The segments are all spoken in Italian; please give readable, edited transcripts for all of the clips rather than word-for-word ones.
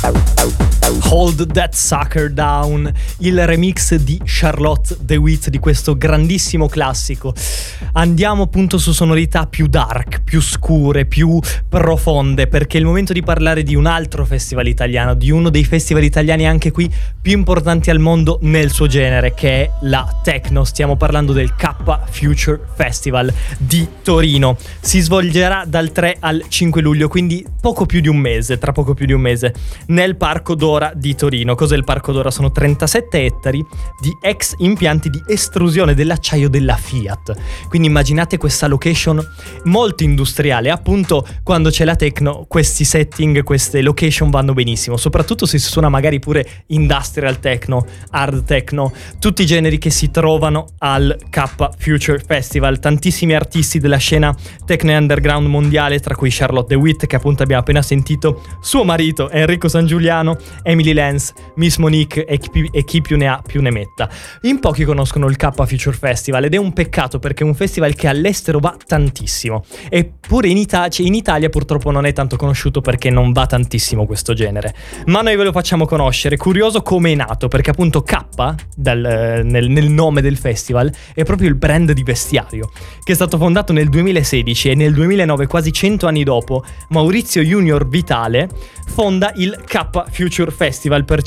Hold That Sucker Down, il remix di Charlotte de Witte di questo grandissimo classico. Andiamo appunto su sonorità più dark, più scure, più profonde, perché è il momento di parlare di un altro festival italiano, di uno dei festival italiani anche qui più importanti al mondo nel suo genere, che è la techno. Stiamo parlando del K Future Festival di Torino. Si svolgerà dal 3 al 5 luglio, quindi tra poco più di un mese, nel Parco Dora di Torino. Cos'è il Parco Dora? Sono 37 ettari di ex impianti di estrusione dell'acciaio della Fiat. Quindi immaginate questa location molto industriale. Appunto, quando c'è la techno, questi setting, queste location vanno benissimo, soprattutto se si suona magari pure industrial techno, hard techno, tutti i generi che si trovano al K Future Festival. Tantissimi artisti della scena techno e underground mondiale, tra cui Charlotte de Witte, che appunto abbiamo appena sentito, suo marito Enrico San Giuliano, Emily Lenz, Miss Monique e chi più ne ha più ne metta. In pochi conoscono il K Future Festival ed è un peccato, perché è un festival che all'estero va tantissimo, eppure in Italia purtroppo non è tanto conosciuto perché non va tantissimo questo genere, ma noi ve lo facciamo conoscere. Curioso come è nato, perché appunto K nel nome del festival è proprio il brand di vestiario, che è stato fondato nel 2016 e nel 2009, quasi 100 anni dopo, Maurizio Junior Vitale fonda il K Future Festival per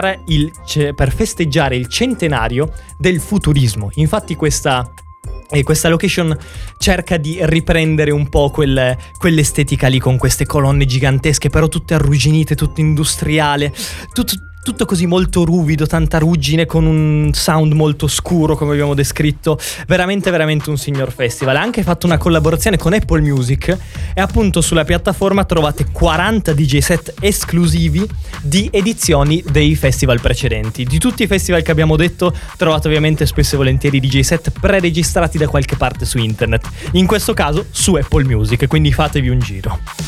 festeggiare il centenario del futurismo. Infatti questa location cerca di riprendere un po' quell'estetica lì, con queste colonne gigantesche però tutte arrugginite, tutto industriale, tutto così molto ruvido, tanta ruggine, con un sound molto scuro, come abbiamo descritto. Veramente un signor festival. Ha anche fatto una collaborazione con Apple Music e appunto sulla piattaforma trovate 40 DJ set esclusivi di edizioni dei festival precedenti. Di tutti i festival che abbiamo detto trovate ovviamente spesso e volentieri DJ set preregistrati da qualche parte su internet, in questo caso su Apple Music, quindi fatevi un giro.